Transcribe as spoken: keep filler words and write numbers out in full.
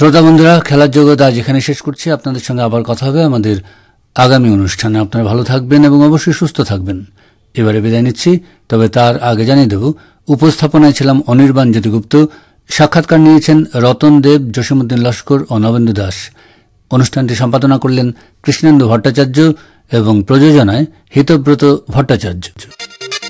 শ্রোতা বন্ধুরা, খেলার জগৎ আজ এখানে শেষ করছি। আপনাদের সঙ্গে আবার কথা হবে আমাদের আগামী অনুষ্ঠানে। আপনারা ভালো থাকবেন এবং অবশ্যই সুস্থ থাকবেন। এবারে বিদায় নিচ্ছি, তবে তার আগে জানিয়ে দেব উপস্থাপনায় ছিলাম অনির্বাণ জ্যোতিগুপ্ত। সাক্ষাৎকার নিয়েছেন রতন দেব, জসীমউদ্দিন লস্কর ও নবেন্দু দাস। অনুষ্ঠানটি সম্পাদনা করলেন কৃষ্ণেন্দু ভট্টাচার্য এবং প্রযোজনায় হিতব্রত ভট্টাচার্য।